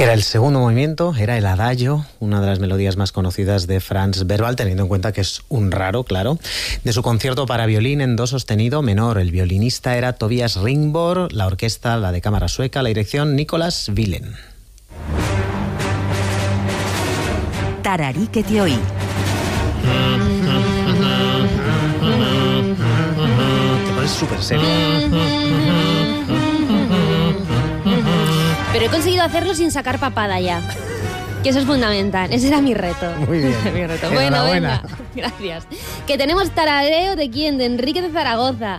Que era el segundo movimiento, era el Adagio, una de las melodías más conocidas de Franz Berwald, teniendo en cuenta que es un raro, claro, de su concierto para violín en do sostenido menor. El violinista era Tobias Ringborg, la orquesta, la de cámara sueca, la dirección Nicolas Willen. Tararíquete hoy. Te pones súper serio. Pero he conseguido hacerlo sin sacar papada ya. Que eso es fundamental. Ese era mi reto. Muy bien. Mi reto. Bueno, venga. Gracias. Que tenemos tarareo de quién, de Enrique de Zaragoza.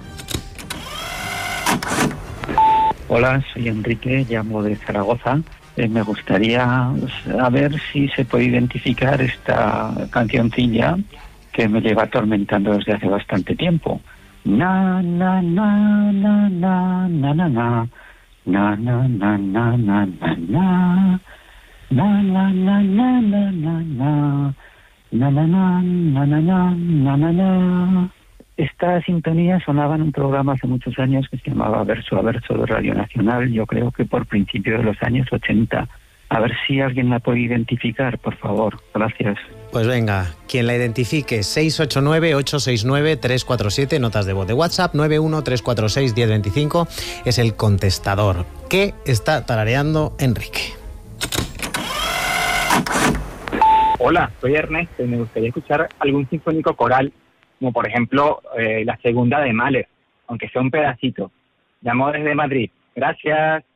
Hola, soy Enrique, llamo de Zaragoza. Me gustaría saber si se puede identificar esta cancioncilla que me lleva atormentando desde hace bastante tiempo. Na, na, na, na, na, na, na, na. Na na na na na na na na na na na na na na na na na na na. Esta sintonía sonaba en un programa hace muchos años que se llamaba Verso a Verso de Radio Nacional, yo creo que por principio de los años 80. A ver si alguien la puede identificar, por favor. Gracias. Pues venga, quien la identifique, 689-869-347, notas de voz de WhatsApp, 91-346-1025, es el contestador. ¿Qué está tarareando Enrique? Hola, soy Ernesto y me gustaría escuchar algún sinfónico coral, como por ejemplo la segunda de Mahler, aunque sea un pedacito. Llamo desde Madrid. Gracias.